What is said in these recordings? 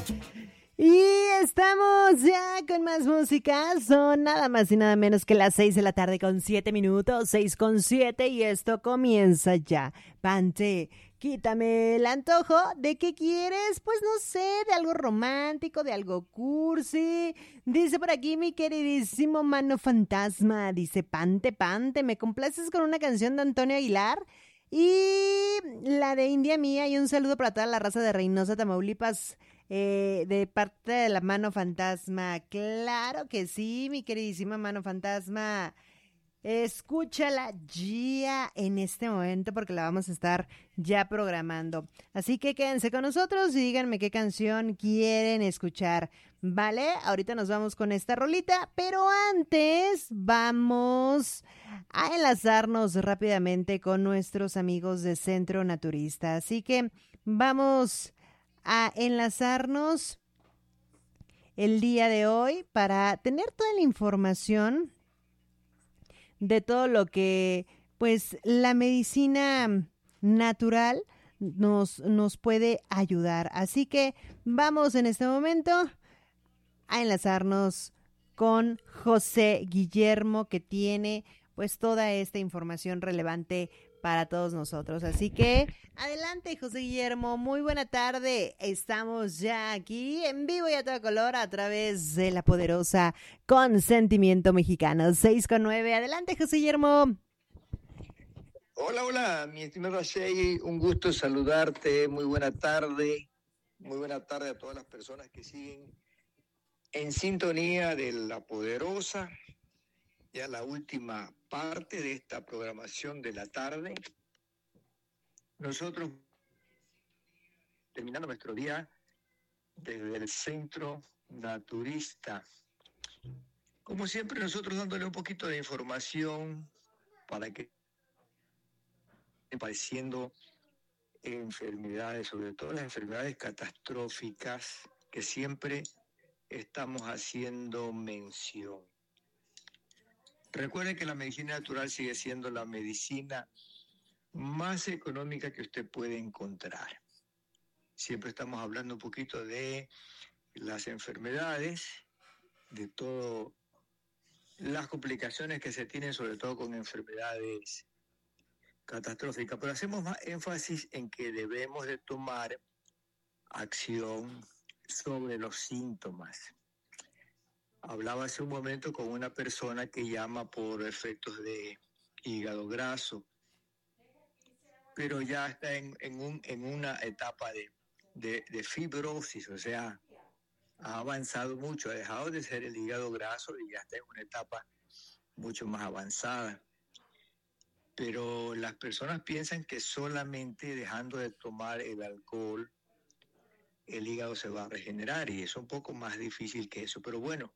Y estamos ya con más música. Son nada más y nada menos que las 6 de la tarde con 7 minutos. 6:07 y esto comienza ya. Pante, quítame el antojo. ¿De qué quieres? Pues no sé, de algo romántico, de algo cursi. Dice por aquí mi queridísimo Mano Fantasma. Dice, Pante, Pante, ¿me complaces con una canción de Antonio Aguilar? Y la de India Mía, y un saludo para toda la raza de Reynosa, Tamaulipas, de parte de la Mano Fantasma. Claro que sí, mi queridísima Mano Fantasma. Escúchala ya en este momento porque la vamos a estar ya programando. Así que quédense con nosotros y díganme qué canción quieren escuchar. Vale, ahorita nos vamos con esta rolita, pero antes vamos a enlazarnos rápidamente con nuestros amigos de Centro Naturista. Así que vamos a enlazarnos el día de hoy para tener toda la información de todo lo que pues la medicina natural nos puede ayudar. Así que vamos en este momento a enlazarnos con José Guillermo, que tiene pues toda esta información relevante para todos nosotros. Así que adelante, José Guillermo, muy buena tarde. Estamos ya aquí en vivo y a todo color a través de la poderosa Consentimiento Mexicano 6:9. Adelante, José Guillermo. Hola, hola, mi estimado Shey, un gusto saludarte, muy buena tarde a todas las personas que siguen en sintonía de La Poderosa, ya la última parte de esta programación de la tarde. Nosotros terminando nuestro día desde el Centro Naturista. Como siempre, nosotros dándole un poquito de información para que estén padeciendo enfermedades, sobre todo las enfermedades catastróficas que siempre estamos haciendo mención. Recuerden que la medicina natural sigue siendo la medicina más económica que usted puede encontrar. Siempre estamos hablando un poquito de las enfermedades, de todas las complicaciones que se tienen, sobre todo con enfermedades catastróficas, pero hacemos más énfasis en que debemos de tomar acción sobre los síntomas. Hablaba hace un momento con una persona que llama por efectos de hígado graso, pero ya está en una etapa de fibrosis, o sea, ha avanzado mucho, ha dejado de ser el hígado graso y ya está en una etapa mucho más avanzada. Pero las personas piensan que solamente dejando de tomar el alcohol, el hígado se va a regenerar, y es un poco más difícil que eso. Pero bueno,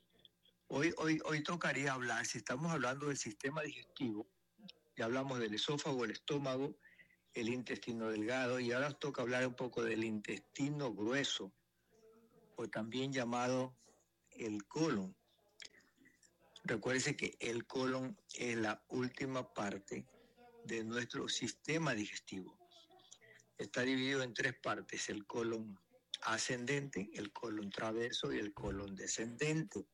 hoy tocaría hablar, si estamos hablando del sistema digestivo, ya hablamos del esófago, el estómago, el intestino delgado, y ahora toca hablar un poco del intestino grueso, o también llamado el colon. Recuérdese que el colon es la última parte de nuestro sistema digestivo. Está dividido en tres partes: el colon ascendente, el colon transverso y el colon descendente.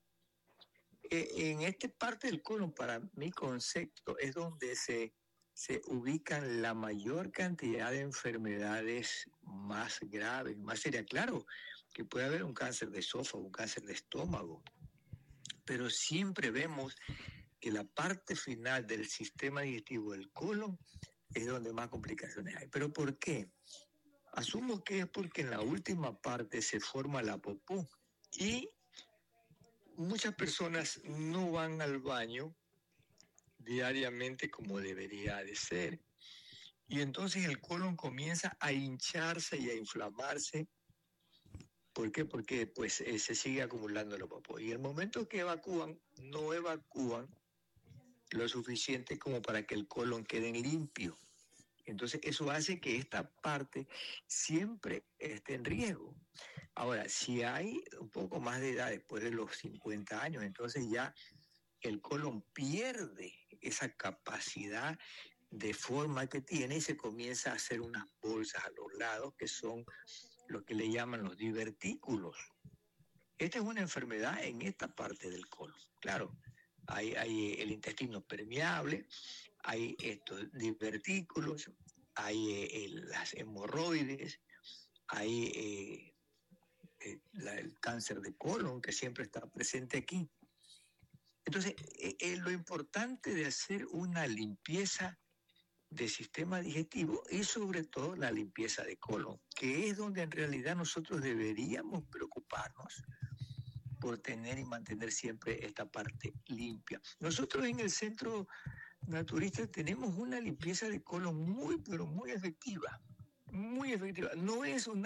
En esta parte del colon, para mi concepto, es donde se ubican la mayor cantidad de enfermedades más graves, más serias. Claro que puede haber un cáncer de esófago, un cáncer de estómago, pero siempre vemos que la parte final del sistema digestivo, el colon, es donde más complicaciones hay. ¿Pero por qué? Asumo que es porque en la última parte se forma la popó, y muchas personas no van al baño diariamente como debería de ser. Y entonces el colon comienza a hincharse y a inflamarse. ¿Por qué? Porque pues se sigue acumulando la popó. Y el momento que evacúan, no evacúan lo suficiente como para que el colon quede limpio. Entonces eso hace que esta parte siempre esté en riesgo. Ahora, si hay un poco más de edad después de los 50 años, entonces ya el colon pierde esa capacidad de forma que tiene y se comienza a hacer unas bolsas a los lados que son lo que le llaman los divertículos. Esta es una enfermedad en esta parte del colon. Claro, hay el intestino permeable, hay estos divertículos, hay las hemorroides, hay el cáncer de colon que siempre está presente aquí. Entonces, lo importante de hacer una limpieza del sistema digestivo es sobre todo la limpieza de colon, que es donde en realidad nosotros deberíamos preocuparnos por tener y mantener siempre esta parte limpia. Nosotros en el Centro Naturista tenemos una limpieza de colon muy, pero muy efectiva. Muy efectiva. No es un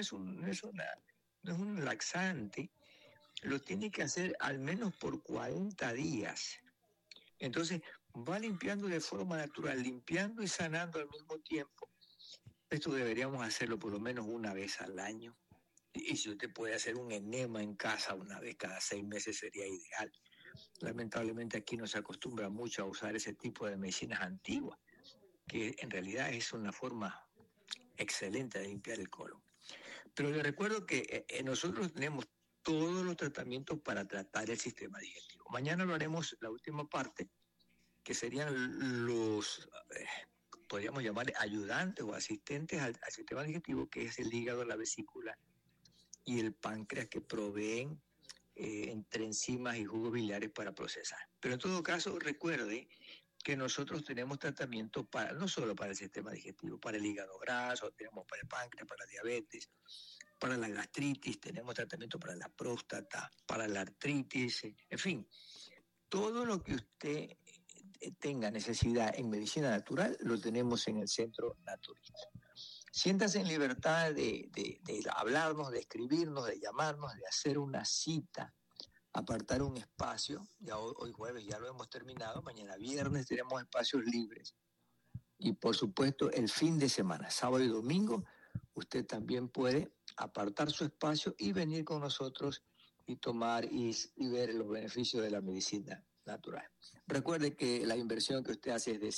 laxante, lo tiene que hacer al menos por 40 días. Entonces, va limpiando de forma natural, limpiando y sanando al mismo tiempo. Esto deberíamos hacerlo por lo menos una vez al año. Y si usted puede hacer un enema en casa una vez cada 6 meses sería ideal. Lamentablemente aquí no se acostumbra mucho a usar ese tipo de medicinas antiguas, que en realidad es una forma excelente de limpiar el colon. Pero les recuerdo que nosotros tenemos todos los tratamientos para tratar el sistema digestivo. Mañana lo haremos la última parte, que serían los, podríamos llamar ayudantes o asistentes al sistema digestivo, que es el hígado, la vesícula y el páncreas, que proveen entre enzimas y jugos biliares para procesar. Pero en todo caso, recuerde que nosotros tenemos tratamiento no solo para el sistema digestivo, para el hígado graso, tenemos para el páncreas, para la diabetes, para la gastritis, tenemos tratamiento para la próstata, para la artritis, en fin, todo lo que usted tenga necesidad en medicina natural lo tenemos en el Centro Naturista. Siéntase en libertad de hablarnos, de escribirnos, de llamarnos, de hacer una cita, apartar un espacio. Ya hoy jueves ya lo hemos terminado, mañana viernes tenemos espacios libres. Y por supuesto el fin de semana, sábado y domingo, usted también puede apartar su espacio y venir con nosotros y tomar y ver los beneficios de la medicina natural. Recuerde que la inversión que usted hace es de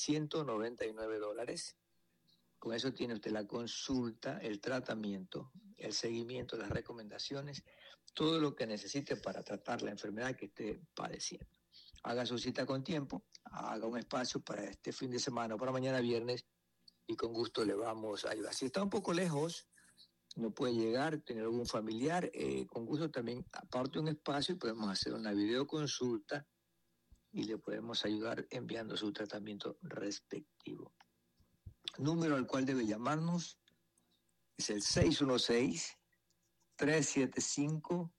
$199. Con eso tiene usted la consulta, el tratamiento, el seguimiento, las recomendaciones, todo lo que necesite para tratar la enfermedad que esté padeciendo. Haga su cita con tiempo, haga un espacio para este fin de semana o para mañana viernes y con gusto le vamos a ayudar. Si está un poco lejos, no puede llegar, tener algún familiar, con gusto también aparte un espacio y podemos hacer una videoconsulta y le podemos ayudar enviando su tratamiento respectivo. Número al cual debe llamarnos es el 616-375-5322.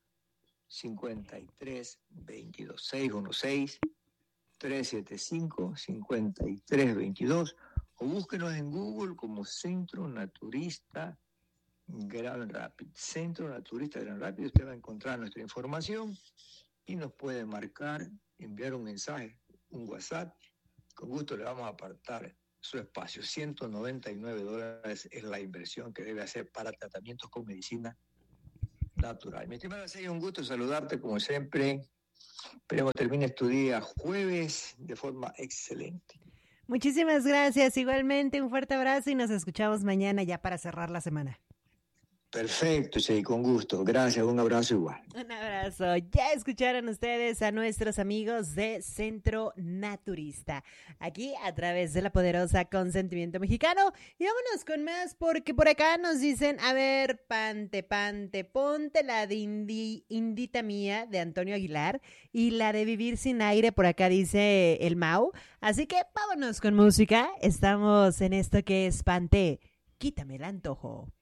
616-375-5322. O búsquenos en Google como Centro Naturista Gran Rapids. Centro Naturista Gran Rapids. Usted va a encontrar nuestra información y nos puede marcar, enviar un mensaje, un WhatsApp. Con gusto le vamos a apartar su espacio. $199 es la inversión que debe hacer para tratamientos con medicina natural. Mi estimada Celia, un gusto saludarte como siempre. Esperemos termines tu día jueves de forma excelente. Muchísimas gracias. Igualmente, un fuerte abrazo y nos escuchamos mañana ya para cerrar la semana. Perfecto, sí, con gusto. Gracias, un abrazo igual. Un abrazo. Ya escucharon ustedes a nuestros amigos de Centro Naturista, aquí a través de la poderosa Consentimiento Mexicano. Y vámonos con más, porque por acá nos dicen, a ver, Pante, ponte la de Indita Mía de Antonio Aguilar y la de Vivir Sin Aire, por acá dice el Mau. Así que vámonos con música. Estamos en esto que es Pante, quítame el antojo.